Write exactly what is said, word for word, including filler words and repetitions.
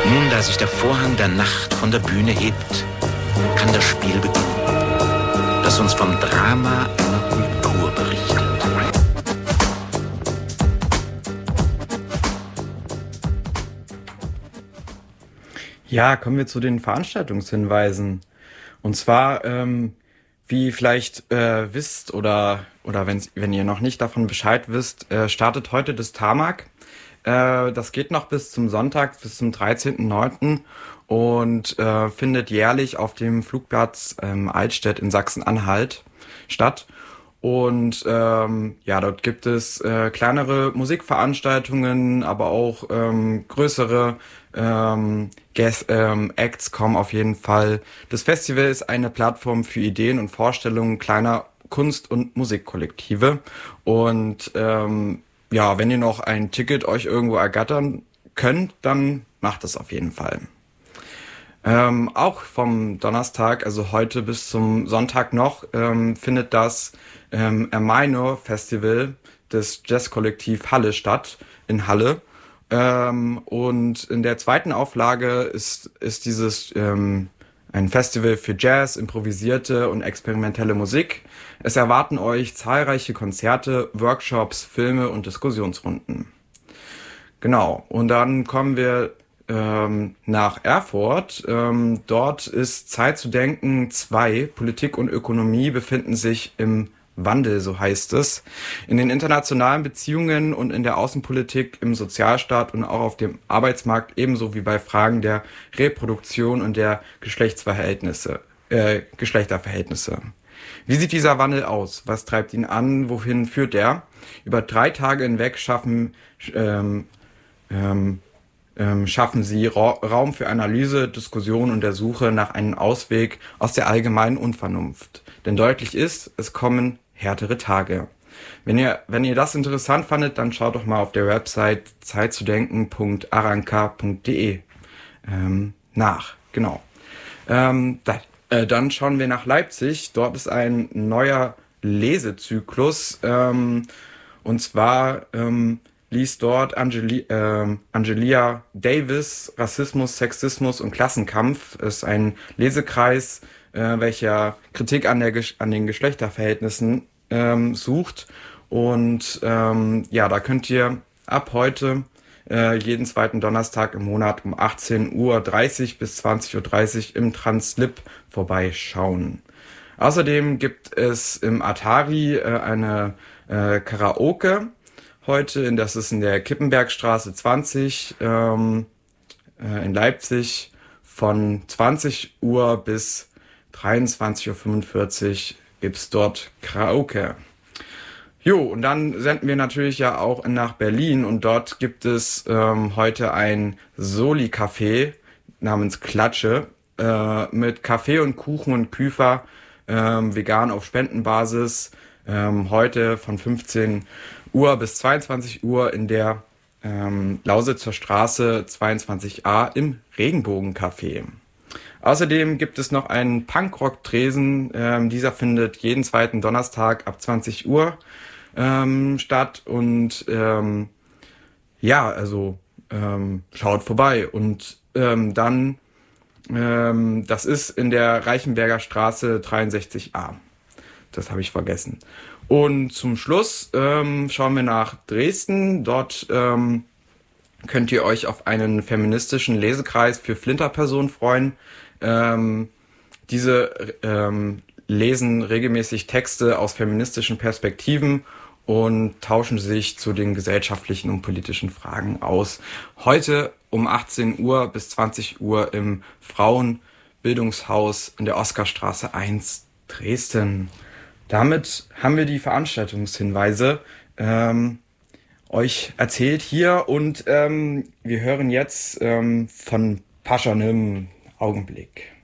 Nun, da sich der Vorhang der Nacht von der Bühne hebt, kann das Spiel beginnen, das uns vom Drama einer Kultur berichtet. Ja, kommen wir zu den Veranstaltungshinweisen. Und zwar, ähm, wie vielleicht äh, wisst oder oder wenn wenn ihr noch nicht davon Bescheid wisst, äh, startet heute das Tamak. Äh, das geht noch bis zum Sonntag, bis zum dreizehnten neunten und äh, findet jährlich auf dem Flugplatz ähm, Altstedt in Sachsen-Anhalt statt. Und ähm, ja, dort gibt es äh, kleinere Musikveranstaltungen, aber auch ähm, größere ähm, Guest, ähm, Acts kommen auf jeden Fall. Das Festival ist eine Plattform für Ideen und Vorstellungen kleiner Kunst- und Musikkollektive. Und ähm, ja, wenn ihr noch ein Ticket euch irgendwo ergattern könnt, dann macht das auf jeden Fall. Ähm, auch vom Donnerstag, also heute bis zum Sonntag noch, ähm, findet das ähm, Ermaino Festival des Jazzkollektiv Halle statt, in Halle. Ähm, und in der zweiten Auflage ist, ist dieses ähm, ein Festival für Jazz, improvisierte und experimentelle Musik. Es erwarten euch zahlreiche Konzerte, Workshops, Filme und Diskussionsrunden. Genau, und dann kommen wir ähm, nach Erfurt. Ähm, dort ist Zeit zu denken zwei. Politik und Ökonomie befinden sich im Wandel, so heißt es. In den internationalen Beziehungen und in der Außenpolitik, im Sozialstaat und auch auf dem Arbeitsmarkt, ebenso wie bei Fragen der Reproduktion und der Geschlechtsverhältnisse, äh, Geschlechterverhältnisse. Wie sieht dieser Wandel aus? Was treibt ihn an? Wohin führt er? Über drei Tage hinweg schaffen ähm, ähm, ähm, schaffen sie Ra- Raum für Analyse, Diskussion und der Suche nach einem Ausweg aus der allgemeinen Unvernunft. Denn deutlich ist, es kommen härtere Tage. Wenn ihr, wenn ihr das interessant fandet, dann schaut doch mal auf der Website zeitzudenken punkt aranka punkt de ähm, nach. Genau. Ähm, da, äh, dann schauen wir nach Leipzig. Dort ist ein neuer Lesezyklus. Ähm, und zwar ähm, liest dort Angeli ähm, Angelia Davis Rassismus, Sexismus und Klassenkampf. Ist ein Lesekreis, äh, welcher Kritik an, der Gesch- an den Geschlechterverhältnissen ähm, sucht. Und ähm, ja, da könnt ihr ab heute äh, jeden zweiten Donnerstag im Monat um achtzehn Uhr dreißig bis zwanzig Uhr dreißig im Translip vorbeischauen. Außerdem gibt es im Atari äh, eine äh, Karaoke heute, in, das ist in der Kippenbergstraße zwanzig ähm, äh, in Leipzig von zwanzig Uhr bis dreiundzwanzig Uhr fünfundvierzig gibt's dort Karaoke. Jo, und dann senden wir natürlich ja auch nach Berlin und dort gibt es ähm, heute ein Soli-Café namens Klatsche äh, mit Kaffee und Kuchen und Küfer, ähm, vegan auf Spendenbasis, ähm, heute von fünfzehn Uhr bis zweiundzwanzig Uhr in der ähm, Lausitzer Straße zweiundzwanzig a im Regenbogencafé. Außerdem gibt es noch einen Punkrock-Tresen. Ähm, dieser findet jeden zweiten Donnerstag ab zwanzig Uhr ähm, statt. Und ähm, ja, also ähm, schaut vorbei. Und ähm, dann, ähm, das ist in der Reichenberger Straße dreiundsechzig a. Das habe ich vergessen. Und zum Schluss ähm, schauen wir nach Dresden. Dort ähm, könnt ihr euch auf einen feministischen Lesekreis für Flinterpersonen freuen. Ähm, diese ähm, lesen regelmäßig Texte aus feministischen Perspektiven und tauschen sich zu den gesellschaftlichen und politischen Fragen aus. Heute um achtzehn Uhr bis zwanzig Uhr im Frauenbildungshaus in der Oskarstraße eins Dresden. Damit haben wir die Veranstaltungshinweise ähm, euch erzählt hier und ähm, wir hören jetzt ähm, von Paschanim Augenblick.